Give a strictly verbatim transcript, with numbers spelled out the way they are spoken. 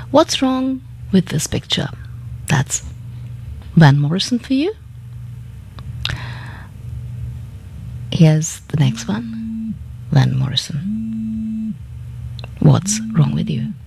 What's wrong with this picture? That's Van Morrison for you. Here's the next one. Van Morrison. What's wrong with you?